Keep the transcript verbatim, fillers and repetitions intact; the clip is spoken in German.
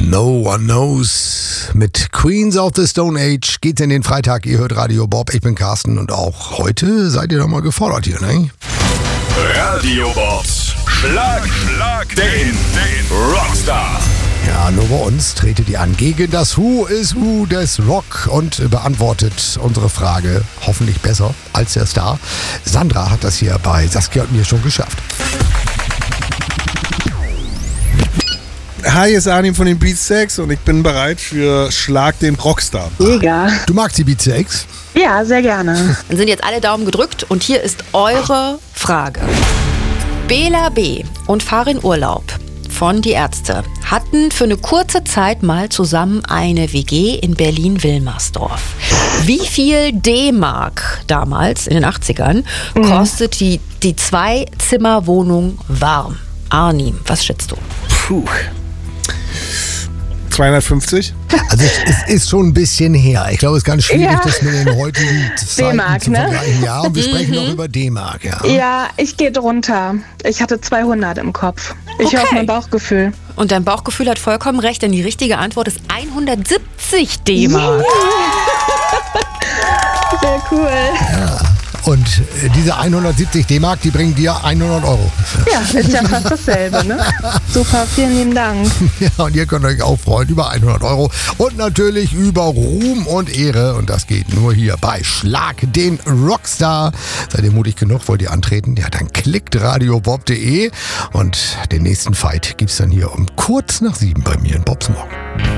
No One Knows. Mit Queens of the Stone Age geht's in den Freitag. Ihr hört Radio Bob, ich bin Carsten und auch heute seid ihr doch mal gefordert hier, ne? Radio Bobs Schlagerschlag den, den Rockstar. Ja, nur bei uns tretet ihr an gegen das Who is Who des Rock und beantwortet unsere Frage hoffentlich besser als der Star. Sandra hat das hier bei Saskia und mir schon geschafft. Hi, hier ist Arnim von den Beatsteaks und ich bin bereit für Schlag den Rockstar. Mega. Du magst die Beatsteaks? Ja, sehr gerne. Dann sind jetzt alle Daumen gedrückt und hier ist eure Frage. Bela B. und Farin Urlaub von Die Ärzte hatten für eine kurze Zeit mal zusammen eine W G in Berlin-Wilmersdorf. Wie viel D-Mark damals in den achtzigern mhm. kostet die, die Zwei-Zimmer-Wohnung warm? Arnim, was schätzt du? Puh. zweihundertfünfzig? Also es ist schon ein bisschen her. Ich glaube, es ist ganz schwierig, Ja. das mit den heutigen Zeiten D-Mark, zu ne? vergleichen. Ja, und wir sprechen noch über D-Mark. Ja. Ja, ich gehe drunter. Ich hatte zweihundert im Kopf. Ich Okay. höre auf mein Bauchgefühl. Und dein Bauchgefühl hat vollkommen recht, denn die richtige Antwort ist hundertsiebzig D-Mark. Sehr cool. Und äh, diese hundertsiebzig D-Mark, die bringen dir hundert Euro. Ja, ist ja fast dasselbe, ne? Super, vielen lieben Dank. Ja, und ihr könnt euch auch freuen über hundert Euro. Und natürlich über Ruhm und Ehre. Und das geht nur hier bei Schlag den Rockstar. Seid ihr mutig genug? Wollt ihr antreten? Ja, dann klickt radiobob punkt de. Und den nächsten Fight gibt's dann hier um kurz nach sieben bei mir in Bobs Morgen.